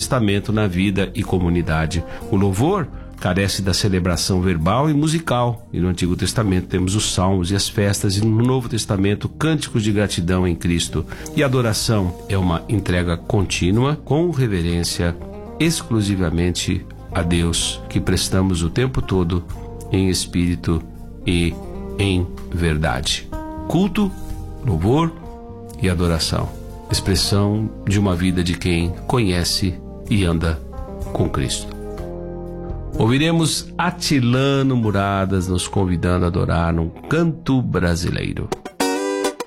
Testamento na vida e comunidade. O louvor carece da celebração verbal e musical, e no Antigo Testamento temos os salmos e as festas, e no Novo Testamento cânticos de gratidão em Cristo. E a adoração é uma entrega contínua, com reverência exclusivamente a Deus, que prestamos o tempo todo em espírito e em verdade. Culto, louvor e adoração, expressão de uma vida de quem conhece e anda com Cristo. Ouviremos Atilano Muradas nos convidando a adorar num canto brasileiro.